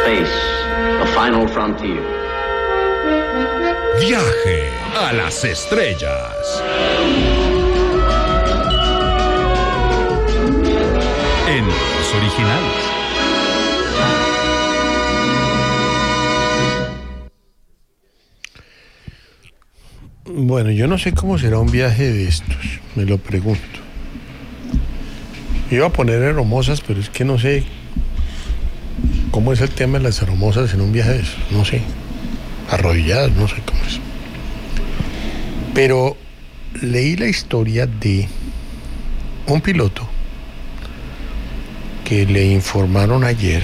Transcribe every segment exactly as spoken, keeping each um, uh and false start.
Space, the final frontier. Viaje a las estrellas. En los originales. Bueno, yo no sé cómo será un viaje de estos, me lo pregunto. Iba a poner hermosas, pero es que no sé cómo es el tema de las hermosas en un viaje de esos, no sé. Arrodilladas, no sé cómo es. Pero leí la historia de un piloto que le informaron ayer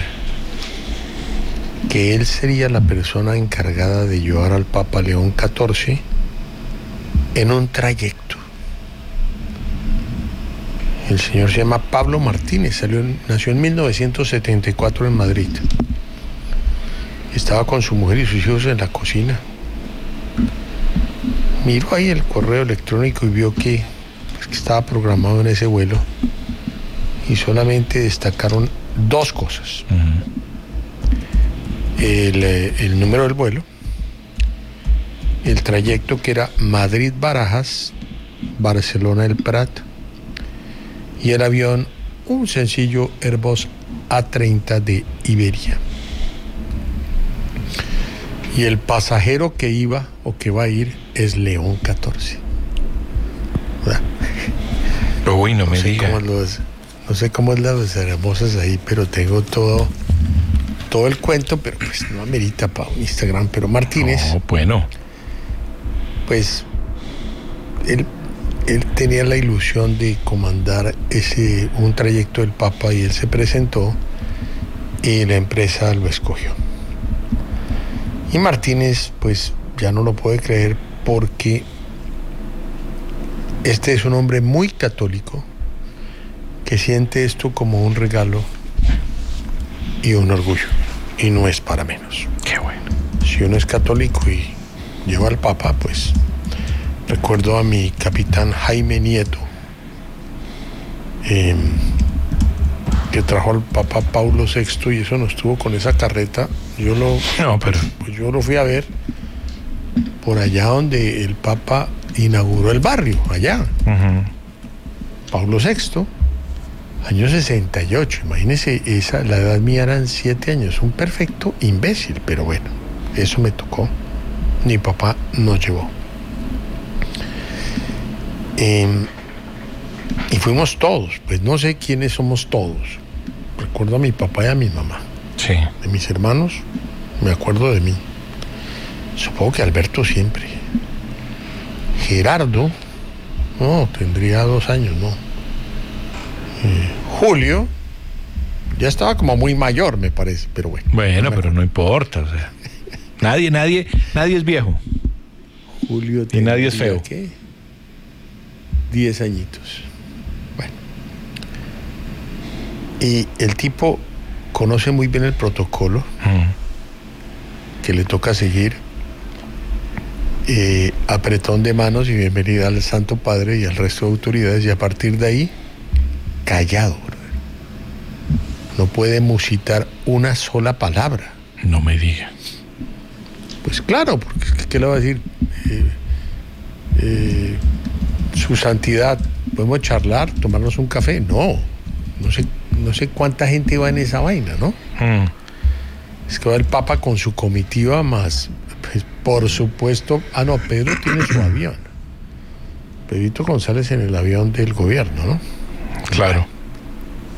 que él sería la persona encargada de llevar al Papa León catorce en un trayecto. El señor se llama Pablo Martínez, salió en, nació en mil novecientos setenta y cuatro en Madrid. Estaba con su mujer y sus hijos en la cocina. Miró ahí el correo electrónico y vio que, pues, que estaba programado en ese vuelo y solamente destacaron dos cosas. Uh-huh. El, el número del vuelo, el trayecto que era Madrid-Barajas, Barcelona-El Prat, y el avión, un sencillo Airbus A treinta de Iberia. Y el pasajero que iba o que va a ir es León catorce. Pero uy, no, no me sé diga. Cómo los, no sé cómo es las hermosas ahí, pero tengo todo, todo el cuento, pero pues no amerita para un Instagram. Pero Martínez, no, bueno, pues él, él tenía la ilusión de comandar ese un trayecto del Papa y él se presentó y la empresa lo escogió. Y Martínez, pues, ya no lo puede creer porque este es un hombre muy católico que siente esto como un regalo y un orgullo. Y no es para menos. Qué bueno. Si uno es católico y lleva al Papa, pues, recuerdo a mi capitán Jaime Nieto, eh, que trajo al Papa Paulo sexto y eso nos tuvo con esa carreta. Yo lo, no, pero... pues yo lo fui a ver por allá donde el Papa inauguró el barrio, allá. Uh-huh. Paulo sexto, año sesenta y ocho. Imagínense, esa, la edad mía eran siete años. Un perfecto imbécil, pero bueno, eso me tocó. Mi papá nos llevó. Eh, y fuimos todos, pues no sé quiénes somos todos. Recuerdo a mi papá y a mi mamá. Sí. De mis hermanos, me acuerdo de mí. Supongo que Alberto siempre. Gerardo, no, tendría dos años, ¿no? Eh, Julio, ya estaba como muy mayor, me parece, pero bueno. Bueno, no pero no importa, o sea. Nadie, nadie, nadie es viejo. Julio y nadie es feo. ¿Qué? Diez añitos. Bueno. Y el tipo conoce muy bien el protocolo mm. que le toca seguir. Eh, apretón de manos y bienvenida al Santo Padre y al resto de autoridades, y a partir de ahí, callado, brother. No puede musitar una sola palabra. No me diga. Pues claro, porque ¿qué le va a decir? Eh, eh, su santidad, ¿podemos charlar, tomarnos un café? No, no sé, no sé cuánta gente va en esa vaina, ¿no? Mm. Es que va el Papa con su comitiva más, pues, por supuesto, ah no, Pedro tiene su avión. Pedrito González en el avión del gobierno, ¿no? Claro.